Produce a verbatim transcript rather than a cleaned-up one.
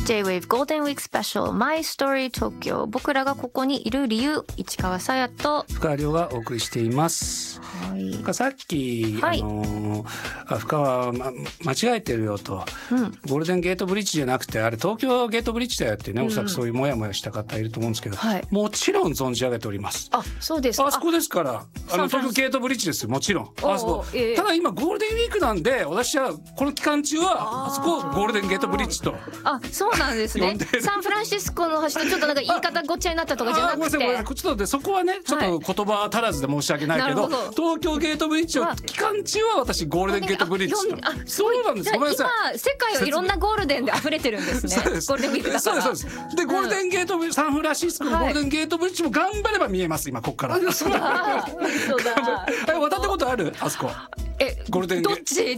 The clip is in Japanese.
J-Wave Golden Week Special My Story Tokyo 僕らがここにいる理由市川さやと深川亮がお送りしています。はい、さっき、はい、あのー、深川、ま、間違えてるよと、うん、ゴールデンゲートブリッジじゃなくてあれ東京ゲートブリッジだよってね、うん、おそらくそういうモヤモヤした方いると思うんですけど、はい、もちろん存じ上げております。 あ、そうですか。 あそこですからあの東京ゲートブリッジですよ、もちろんあそこ、えー、ただ今ゴールデンウィークなんで私はこの期間中はあそこゴールデンゲートブリッジとあ、そうなんですねサンフランシスコの橋とちょっとなんか言い方ごっちゃになったとかじゃなくて、ごめんなさいごめんなさい、ちょっとそこはねちょっと言葉足らずで申し訳ないけど、はい、ど東京ゲートブリッジを期間中は私ゴールデンゲートブリッジとあそうなんです。ごめんなさい、 今世界はいろんなゴールデンで溢れてるんですねそうですゴールデンウィークだからそうですそうですで、うん、ゴールデンゲートブリッジサンフランシスコのゴールデンゲートブリッジも頑張れば見えます今ここから、はい、 嘘だ嘘だ渡ったことあるあそこえゴールデンどっち